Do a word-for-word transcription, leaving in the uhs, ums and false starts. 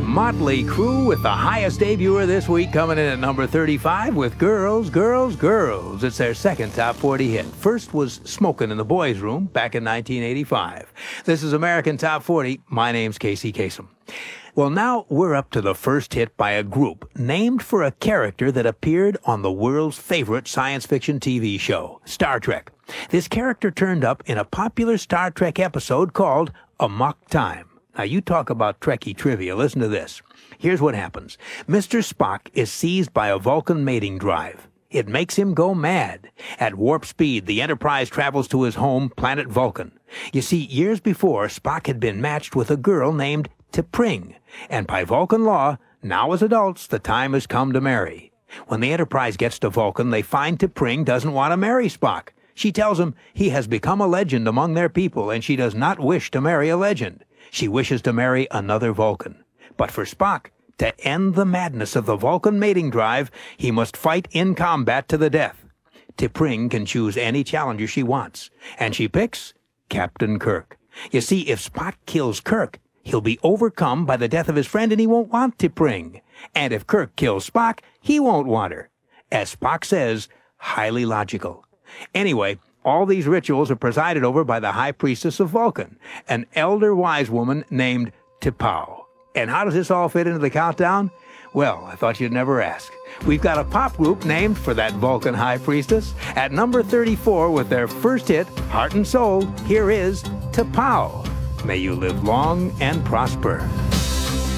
Motley Crue with the highest debuter this week, coming in at number thirty-five with Girls, Girls, Girls. It's their second top forty hit. First was Smokin' in the Boys' Room back in nineteen eighty-five. This is American Top forty. My name's Casey Kasem. Well, now we're up to the first hit by a group named for a character that appeared on the world's favorite science fiction T V show, Star Trek. This character turned up in a popular Star Trek episode called Amok Time. Now, you talk about Trekkie trivia. Listen to this. Here's what happens. Mister Spock is seized by a Vulcan mating drive. It makes him go mad. At warp speed, the Enterprise travels to his home, planet Vulcan. You see, years before, Spock had been matched with a girl named T'Pring, and by Vulcan law, now as adults, the time has come to marry. When the Enterprise gets to Vulcan, they find T'Pring doesn't want to marry Spock. She tells him he has become a legend among their people, and she does not wish to marry a legend. She wishes to marry another Vulcan. But for Spock, to end the madness of the Vulcan mating drive, he must fight in combat to the death. T'Pring can choose any challenger she wants, and she picks Captain Kirk. You see, if Spock kills Kirk, he'll be overcome by the death of his friend and he won't want T'Pring. And if Kirk kills Spock, he won't want her. As Spock says, highly logical. Anyway, all these rituals are presided over by the High Priestess of Vulcan, an elder wise woman named T'Pau. And how does this all fit into the countdown? Well, I thought you'd never ask. We've got a pop group named for that Vulcan High Priestess. At number thirty-four with their first hit, Heart and Soul, here is T'Pau. May you live long and prosper.